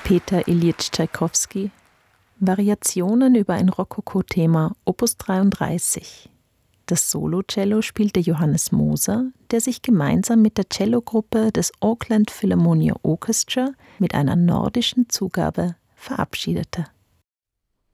Peter Iljitsch Tschaikowski. Variationen über ein Rokoko-Thema, Opus 33. Das Solo-Cello spielte Johannes Moser, der sich gemeinsam mit der Cellogruppe des Auckland Philharmonia Orchestra mit einer nordischen Zugabe verabschiedete.